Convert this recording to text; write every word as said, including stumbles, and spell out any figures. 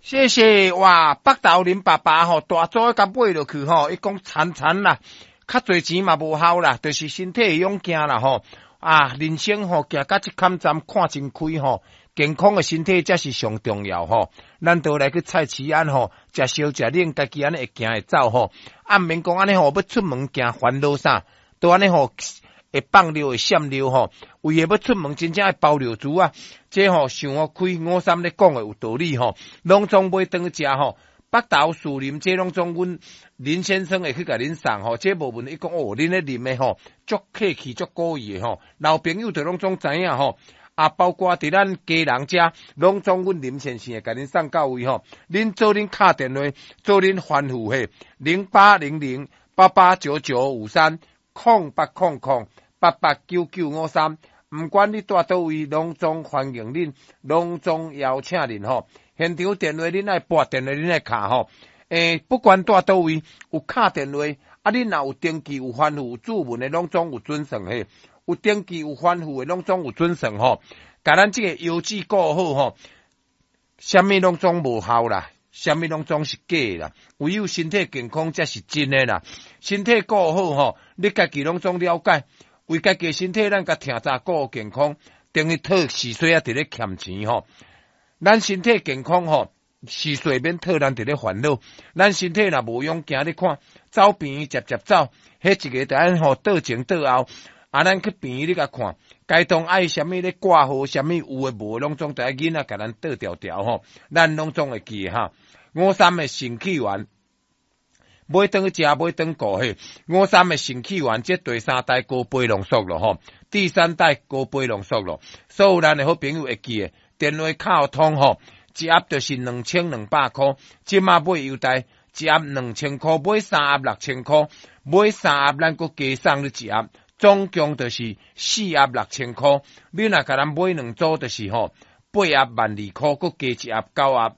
谢谢哇！北投林爸爸吼，大早甲买落去吼，伊讲惨惨啦，较侪钱嘛无效啦，就是身体会勇惊啦吼。啊，人生吼行到即坎站看真开吼，健康的身体才是上重要吼。咱倒来去菜市安吼，食烧食冷，家己安尼会行会走吼。啊，免讲安尼吼，要出门行烦恼啥，都安尼吼。会放尿会闪尿吼，为了要出门真正爱包尿珠啊！这吼想我开五三咧讲的有道理吼，拢总买当食吼。北投树林这拢总阮林先生会去甲恁送吼，这无问伊讲哦，恁咧啉的吼，足客气足故意的吼，老朋友就拢总知影吼。啊，包括伫咱家人家，拢总阮林先生会甲恁送到位吼。恁做恁敲电话，做恁欢呼嘿，零八零零八八九九五三空八空空。八八九九五三，毋管你住倒位，拢总欢迎恁，拢总邀请恁吼。现场电话恁爱拨电话恁爱卡吼。诶，不管住倒位，有敲电话，啊，恁若有登记有欢呼有注文的，拢总有准算嘿。有登记有欢呼的，拢总有准算吼。甲咱即个邮寄顾好吼，啥物拢总无效啦，啥物拢总是假啦。唯有身体健康才是真的啦。身体顾好吼，你家己拢总了解。为家己身体，咱甲听早顾健康，等于讨是岁啊，伫咧欠钱吼。咱身体健康吼，是岁免讨咱伫咧烦恼。咱身体若无用行咧看，走病医接接走，迄一个就安吼倒前倒后。啊，咱去病医你甲看，该当爱啥物咧挂号，啥物有诶无，拢总在囡仔甲咱倒条条吼，咱拢总会记哈。五三诶肾气丸。买当食，买当顾嘿。五三的肾气丸，这第三代高倍浓缩咯吼，第三代高倍浓缩咯。所有咱的好朋友会记的，电话卡通吼，一盒就是两千两百块，即马买优待，一盒两千块，买三盒六千块，买三盒咱佫加送你一盒，总共就是四盒六千块。你若甲咱买两组就是吼，八盒万二块，佫加一盒九盒，